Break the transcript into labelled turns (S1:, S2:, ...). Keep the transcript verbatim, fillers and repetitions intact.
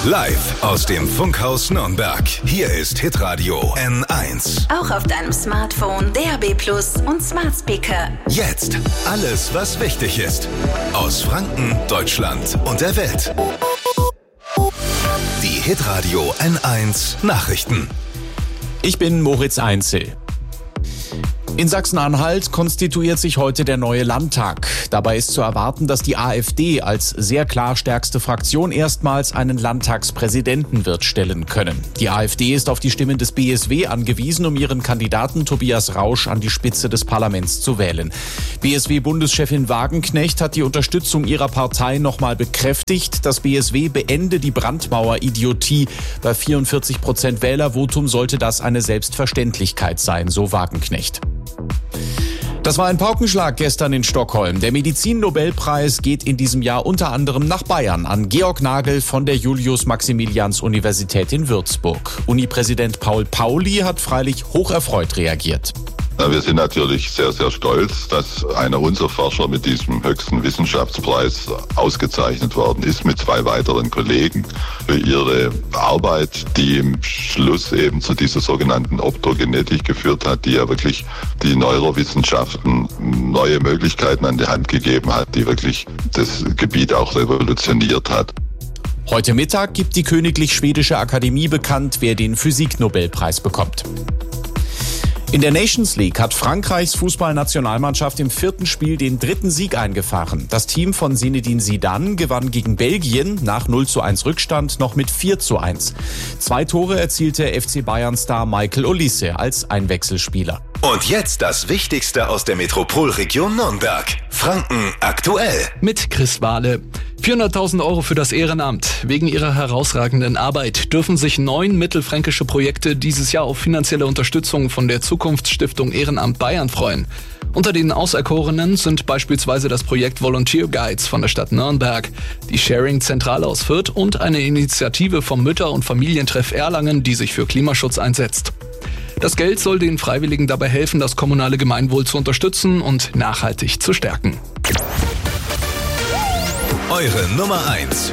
S1: Live aus dem Funkhaus Nürnberg. Hier ist Hitradio N eins.
S2: Auch auf deinem Smartphone, D A B Plus und Smart Speaker.
S1: Jetzt alles, was wichtig ist. Aus Franken, Deutschland und der Welt. Die Hitradio N eins Nachrichten.
S3: Ich bin Moritz Einzel. In Sachsen-Anhalt konstituiert sich heute der neue Landtag. Dabei ist zu erwarten, dass die AfD als sehr klar stärkste Fraktion erstmals einen Landtagspräsidenten wird stellen können. Die AfD ist auf die Stimmen des B S W angewiesen, um ihren Kandidaten Tobias Rausch an die Spitze des Parlaments zu wählen. B S W-Bundeschefin Wagenknecht hat die Unterstützung ihrer Partei nochmal bekräftigt. Das B S W beende die Brandmauer-Idiotie. Bei vierundvierzig Prozent Wählervotum sollte das eine Selbstverständlichkeit sein, so Wagenknecht. Das war ein Paukenschlag gestern in Stockholm. Der Medizin-Nobelpreis geht in diesem Jahr unter anderem nach Bayern an Georg Nagel von der Julius-Maximilians-Universität in Würzburg. Uni-Präsident Paul Pauli hat freilich hocherfreut reagiert.
S4: Wir sind natürlich sehr, sehr stolz, dass einer unserer Forscher mit diesem höchsten Wissenschaftspreis ausgezeichnet worden ist, mit zwei weiteren Kollegen, für ihre Arbeit, die im Schluss eben zu dieser sogenannten Optogenetik geführt hat, die ja wirklich die Neurowissenschaften neue Möglichkeiten an die Hand gegeben hat, die wirklich das Gebiet auch revolutioniert hat.
S3: Heute Mittag gibt die Königlich Schwedische Akademie bekannt, wer den Physik-Nobelpreis bekommt. In der Nations League hat Frankreichs Fußballnationalmannschaft im vierten Spiel den dritten Sieg eingefahren. Das Team von Zinedine Zidane gewann gegen Belgien nach null zu eins Rückstand noch mit vier zu eins. Zwei Tore erzielte F C Bayern-Star Michael Olise als Einwechselspieler.
S1: Und jetzt das Wichtigste aus der Metropolregion Nürnberg. Franken aktuell.
S5: Mit Chris Wahle. vierhunderttausend Euro für das Ehrenamt. Wegen ihrer herausragenden Arbeit dürfen sich neun mittelfränkische Projekte dieses Jahr auf finanzielle Unterstützung von der Zukunftsstiftung Ehrenamt Bayern freuen. Unter den Auserkorenen sind beispielsweise das Projekt Volunteer Guides von der Stadt Nürnberg, die Sharing-Zentrale aus Fürth und eine Initiative vom Mütter- und Familientreff Erlangen, die sich für Klimaschutz einsetzt. Das Geld soll den Freiwilligen dabei helfen, das kommunale Gemeinwohl zu unterstützen und nachhaltig zu stärken.
S1: Eure Nummer eins